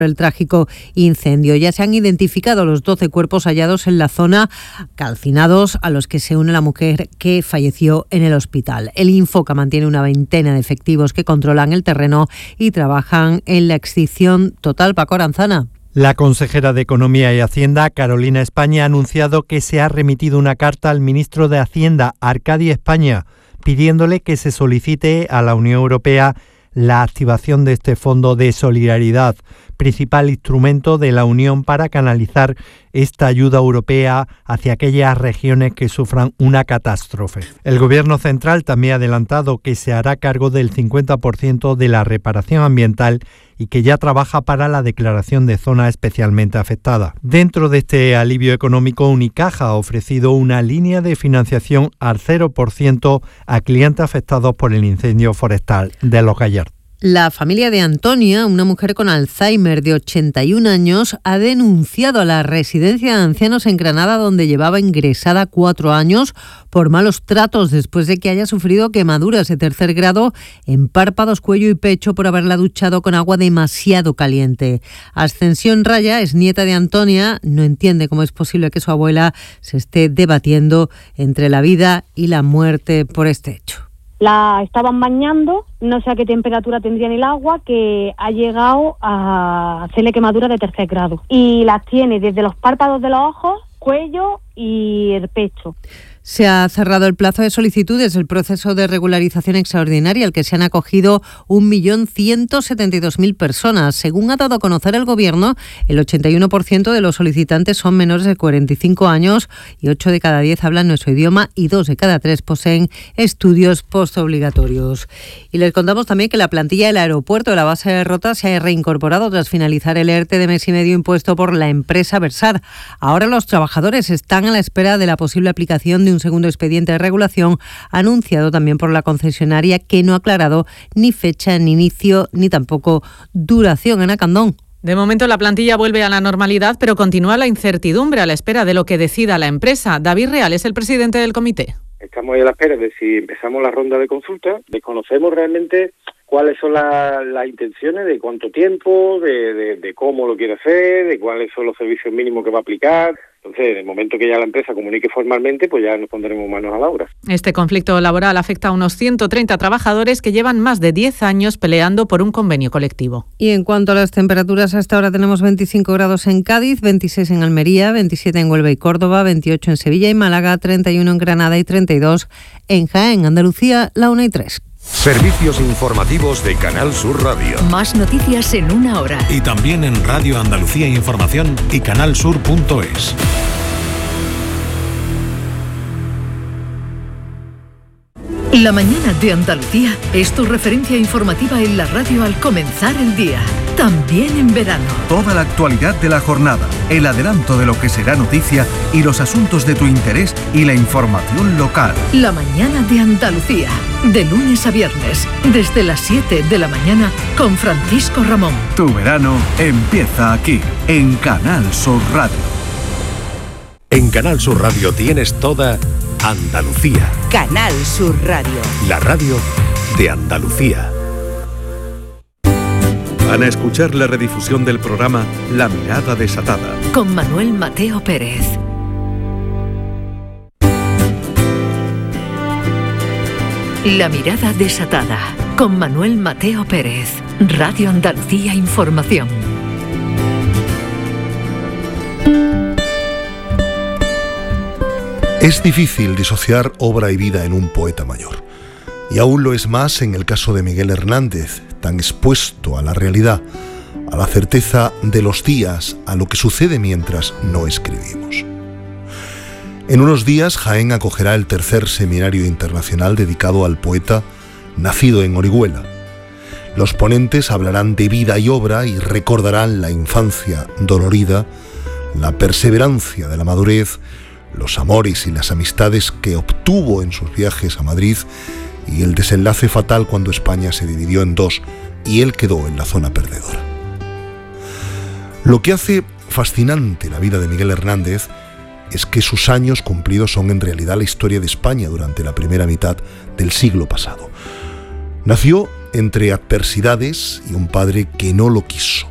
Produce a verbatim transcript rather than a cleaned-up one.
el trágico incendio. Ya se han identificado los doce cuerpos hallados en la zona, calcinados, a los que se une la mujer que falleció en el hospital. El Infoca mantiene una veintena de efectivos que controlan el terreno y trabajan en la extinción total. Paco Aranzana. La consejera de Economía y Hacienda, Carolina España, ha anunciado que se ha remitido una carta al ministro de Hacienda, Arcadi España, pidiéndole que se solicite a la Unión Europea la activación de este Fondo de Solidaridad, principal instrumento de la Unión para canalizar esta ayuda europea hacia aquellas regiones que sufran una catástrofe. El Gobierno central también ha adelantado que se hará cargo del cincuenta por ciento de la reparación ambiental y que ya trabaja para la declaración de zona especialmente afectada. Dentro de este alivio económico, Unicaja ha ofrecido una línea de financiación al cero por ciento a clientes afectados por el incendio forestal de Los Gallardos. La familia de Antonia, una mujer con Alzheimer de ochenta y un años, ha denunciado a la residencia de ancianos en Granada, donde llevaba ingresada cuatro años por malos tratos después de que haya sufrido quemaduras de tercer grado en párpados, cuello y pecho por haberla duchado con agua demasiado caliente. Ascensión Raya es nieta de Antonia, no entiende cómo es posible que su abuela se esté debatiendo entre la vida y la muerte por este hecho. La estaban bañando, no sé a qué temperatura tendría en el agua, que ha llegado a hacerle quemadura de tercer grado. Y las tiene desde los párpados de los ojos, cuello y el pecho. Se ha cerrado el plazo de solicitudes del proceso de regularización extraordinaria, al que se han acogido un millón ciento setenta y dos mil personas. Según ha dado a conocer el Gobierno, el ochenta y uno por ciento de los solicitantes son menores de cuarenta y cinco años y ocho de cada diez hablan nuestro idioma y dos de cada tres poseen estudios postobligatorios. Y les contamos también que la plantilla del aeropuerto de la base de Rota se ha reincorporado tras finalizar el ERTE de mes y medio impuesto por la empresa Versar. Ahora los trabajadores están a la espera de la posible aplicación de un segundo expediente de regulación anunciado también por la concesionaria, que no ha aclarado ni fecha, ni inicio, ni tampoco duración. Ana Candón. De momento la plantilla vuelve a la normalidad, pero continúa la incertidumbre a la espera de lo que decida la empresa. David Real es el presidente del comité. Estamos ahí a la espera de si empezamos la ronda de consulta. Desconocemos realmente cuáles son las la intenciones, de cuánto tiempo, de, de, de cómo lo quiere hacer, de cuáles son los servicios mínimos que va a aplicar. Entonces, en el momento que ya la empresa comunique formalmente, pues ya nos pondremos manos a la obra. Este conflicto laboral afecta a unos ciento treinta trabajadores que llevan más de diez años peleando por un convenio colectivo. Y en cuanto a las temperaturas, hasta ahora tenemos veinticinco grados en Cádiz, veintiséis en Almería, veintisiete en Huelva y Córdoba, veintiocho en Sevilla y Málaga, treinta y uno en Granada y treinta y dos en Jaén, Andalucía, la una y tres. Servicios informativos de Canal Sur Radio. Más noticias en una hora. Y también en Radio Andalucía Información y canalsur punto es. La mañana de Andalucía es tu referencia informativa en la radio al comenzar el día, también en verano. Toda la actualidad de la jornada, el adelanto de lo que será noticia y los asuntos de tu interés y la información local. La mañana de Andalucía, de lunes a viernes, desde las siete de la mañana con Francisco Ramón. Tu verano empieza aquí, en Canal Sur Radio. En Canal Sur Radio tienes toda Andalucía. Canal Sur Radio. La radio de Andalucía. Van a escuchar la redifusión del programa La Mirada Desatada. Con Manuel Mateo Pérez. La Mirada Desatada. Con Manuel Mateo Pérez. Radio Andalucía Información. Es difícil disociar obra y vida en un poeta mayor. Y aún lo es más en el caso de Miguel Hernández, tan expuesto a la realidad, a la certeza de los días, a lo que sucede mientras no escribimos. En unos días, Jaén acogerá el tercer seminario internacional dedicado al poeta nacido en Orihuela. Los ponentes hablarán de vida y obra y recordarán la infancia dolorida, la perseverancia de la madurez, los amores y las amistades que obtuvo en sus viajes a Madrid y el desenlace fatal cuando España se dividió en dos y él quedó en la zona perdedora. Lo que hace fascinante la vida de Miguel Hernández es que sus años cumplidos son en realidad la historia de España durante la primera mitad del siglo pasado. Nació entre adversidades y un padre que no lo quiso.